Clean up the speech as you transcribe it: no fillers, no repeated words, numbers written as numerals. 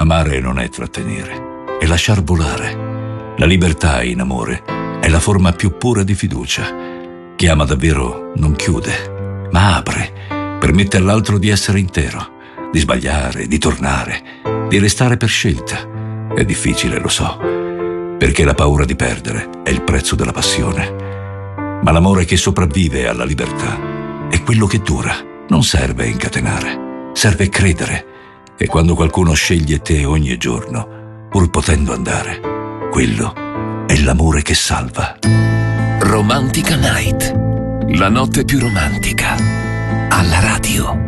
Amare non è trattenere, è lasciar volare. La libertà in amore è la forma più pura di fiducia. Chi ama davvero non chiude, ma apre, permette all'altro di essere intero, di sbagliare, di tornare, di restare per scelta. È difficile, lo so, perché la paura di perdere è il prezzo della passione. Ma l'amore che sopravvive alla libertà è quello che dura. Non serve incatenare, serve credere. E quando qualcuno sceglie te ogni giorno, pur potendo andare, quello è l'amore che salva. Romantica Night, la notte più romantica, alla radio.